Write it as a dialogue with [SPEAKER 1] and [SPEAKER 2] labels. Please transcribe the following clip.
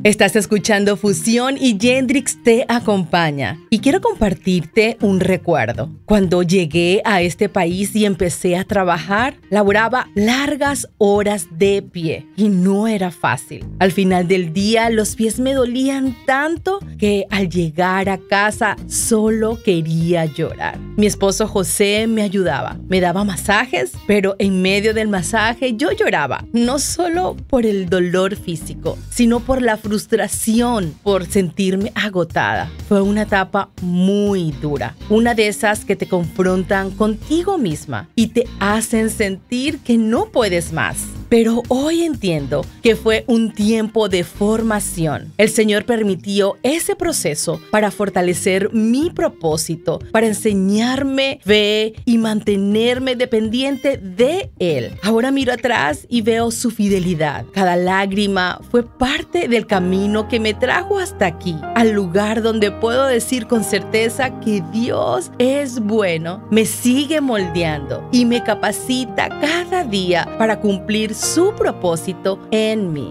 [SPEAKER 1] Estás escuchando Fusión y Yendrix te acompaña. Y quiero compartirte un recuerdo. Cuando llegué a este país y empecé a trabajar, laboraba largas horas de pie y no era fácil. Al final del día, los pies me dolían tanto que al llegar a casa solo quería llorar. Mi esposo José me ayudaba, me daba masajes, pero en medio del masaje yo lloraba, no solo por el dolor físico, sino por la frustración, por sentirme agotada. Fue una etapa muy dura, una de esas que te confrontan contigo misma y te hacen sentir que no puedes más. Pero hoy entiendo que fue un tiempo de formación. El Señor permitió ese proceso para fortalecer mi propósito, para enseñarme fe y mantenerme dependiente de Él. Ahora miro atrás y veo su fidelidad. Cada lágrima fue parte del camino que me trajo hasta aquí, al lugar donde puedo decir con certeza que Dios es bueno, me sigue moldeando y me capacita cada día para cumplir su propósito en mí.